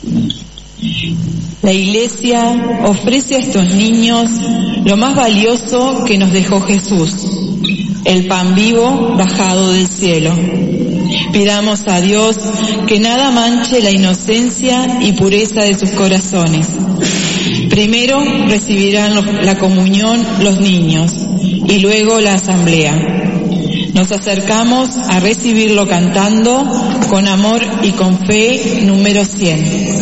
La Iglesia ofrece a estos niños lo más valioso que nos dejó Jesús, el pan vivo bajado del cielo. Pidamos a Dios que nada manche la inocencia y pureza de sus corazones. Primero recibirán la comunión los niños y luego la asamblea. Nos acercamos a recibirlo cantando con amor y con fe, número 100.